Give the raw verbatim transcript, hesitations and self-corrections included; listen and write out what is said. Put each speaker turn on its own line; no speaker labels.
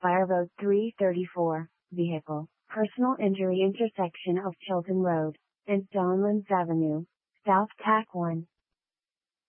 Fire Road three thirty-four, Vehicle, Personal Injury Intersection of Chilton Road and Donlands Avenue, South Tack one.